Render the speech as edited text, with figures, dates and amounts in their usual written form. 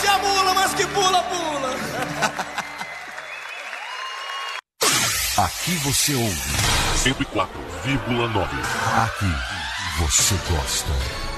Perde a mula, mas que pula, pula. Aqui você ouve 104,9. Aqui você gosta.